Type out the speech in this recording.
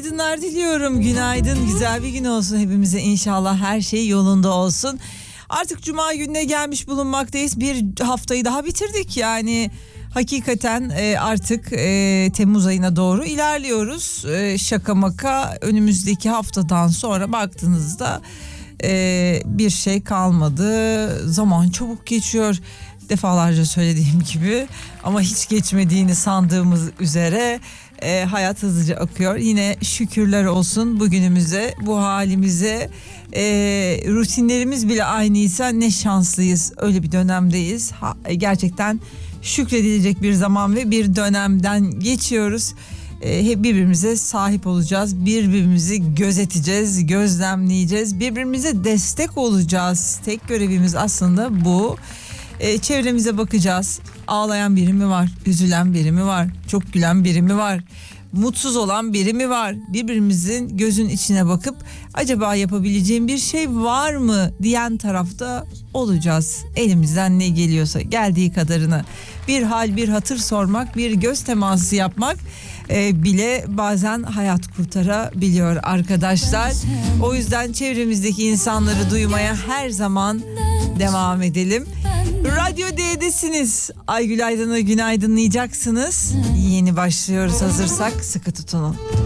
Günaydınlar diliyorum. Günaydın. Güzel bir gün olsun hepimize. İnşallah her şey yolunda olsun. Artık Cuma gününe gelmiş bulunmaktayız. Bir haftayı daha bitirdik. Yani hakikaten artık Temmuz ayına doğru ilerliyoruz. Şaka maka önümüzdeki haftadan sonra baktığınızda bir şey kalmadı. Zaman çabuk geçiyor. Defalarca söylediğim gibi ama hiç geçmediğini sandığımız üzere hayat hızlıca akıyor. Yine şükürler olsun bugünümüze, bu halimize. Rutinlerimiz bile aynıysa ne şanslıyız. Öyle bir dönemdeyiz. Gerçekten şükredilecek bir zaman ve bir dönemden geçiyoruz. Hep birbirimize sahip olacağız. Birbirimizi gözeteceğiz, gözlemleyeceğiz. Birbirimize destek olacağız. Tek görevimiz aslında bu. Çevremize bakacağız. Ağlayan biri mi var? Üzülen biri mi var? Çok gülen biri mi var? Mutsuz olan biri mi var? Birbirimizin gözün içine bakıp acaba yapabileceğim bir şey var mı diyen tarafta olacağız. Elimizden ne geliyorsa geldiği kadarını bir hal bir hatır sormak, bir göz teması yapmak bile bazen hayat kurtarabiliyor arkadaşlar. O yüzden çevremizdeki insanları duymaya her zaman devam edelim. Radyo D'desiniz. Aygül Aydın'ı günaydınlayacaksınız. Yeni başlıyoruz, hazırsak sıkı tutunun.